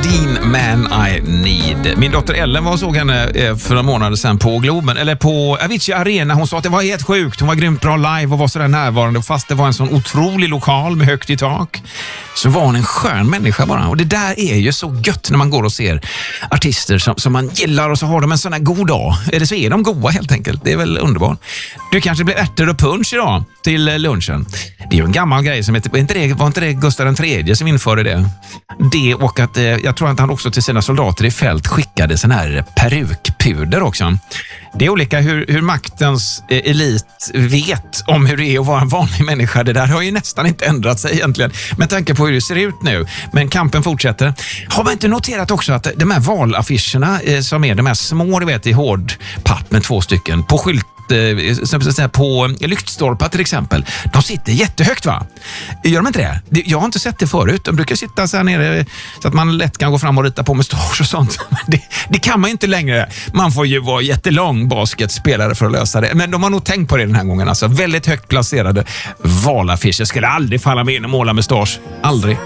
Dean, Man I Need. Min dotter Ellen var och såg henne för några månader sedan på Globen, eller på Avicii Arena. Hon sa att det var helt sjukt. Hon var grymt bra live och var sådär närvarande. Fast det var en sån otrolig lokal med högt i tak, så var hon en skön människa bara. Och det där är ju så gött när man går och ser artister som man gillar och så har de en sån här god dag. Eller så är de goda helt enkelt. Det är väl underbart. Du kanske blir ärtor och punch idag till lunchen. Det är ju en gammal grej som heter, var inte det Gustav III som införde det? Det och att jag tror att han också till sina soldater i fält skickade sån här perukpuder också. Det är olika hur maktens elit vet om hur det är att vara en vanlig människa. Det där har ju nästan inte ändrat sig egentligen med tanke på hur det ser ut nu. Men kampen fortsätter. Har man inte noterat också att de här valaffischerna som är de här små, du vet, i hård papp med 2 stycken på skylt, på lyktstolpar till exempel. De sitter jättehögt, va? Gör de inte det? Jag har inte sett det förut. De brukar sitta så här nere så att man lätt kan gå fram och rita på mustasch och sånt. Det kan man inte längre. Man får ju vara jättelång basketspelare för att lösa det. Men de har nog tänkt på det den här gången. Alltså väldigt högt placerade valaffischer skulle aldrig falla med in och måla mustasch. Aldrig.